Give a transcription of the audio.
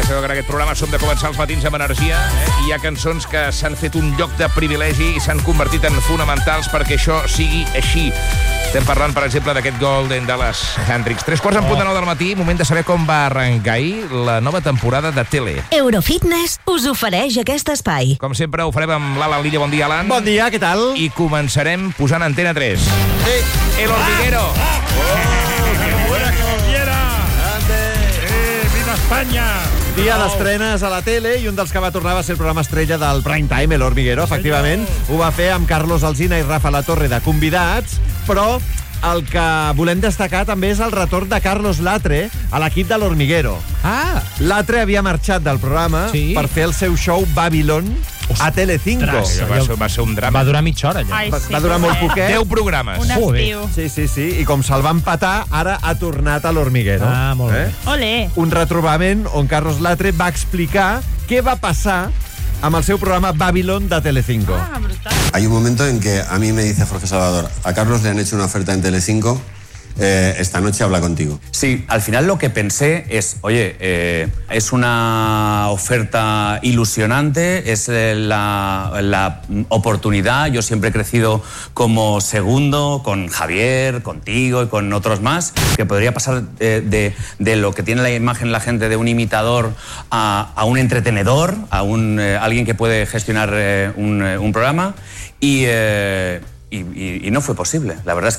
sabeu que en aquest programa som de començar els matins amb energia, i hi ha cançons que s'han fet un lloc de privilegi i s'han convertit en fonamentals perquè això sigui així. Estem parlant, per exemple, d'aquest Golden Dallas Hendrix. 3:45 del matí, moment de saber com va arrencar ahir la nova temporada de tele. Eurofitness us ofereix aquest espai. Com sempre, ho farem amb l'Alan Lilla. Bon dia, Alan. Bon dia, què tal? I començarem posant Antena 3. Sí. El Hormiguero. ¡Qué buena que nos diera! ¡Viva España! Dia d'estrenes a la tele, i un dels que va tornar va ser el programa estrella del Prime Time, El Hormiguero, efectivament. Ho va fer amb Carlos Alsina i Rafa La Torre de convidats, però el que volem destacar també és el retorn de Carlos Latre a l'equip de l'Hormiguero. Ah! Latre havia marxat del programa per fer el seu show Babylon a Telecinco. Va ser un drama. Va durar mitja hora, allò. Ai, sí, Va durar molt poquet. 10 programes. Un estiu. Sí. I com se'l van patar, ara ha tornat a l'Hormiguero. Ah, molt bé. Olé. Un retrobament on Carlos Latre va explicar què va passar amb el seu programa Babylon de Telecinco. Ah, brutal. Hay un momento en que a mí me dice Jorge Salvador, a Carlos le han hecho una oferta en Telecinco, esta noche habla contigo. Sí, al final lo que pensé es, oye, es una oferta ilusionante, es la oportunidad. Yo siempre he crecido como segundo con Javier, contigo y con otros más, que podría pasar de lo que tiene la imagen la gente de un imitador a un entretenedor, a alguien que puede gestionar un programa y no fue posible. La verdad es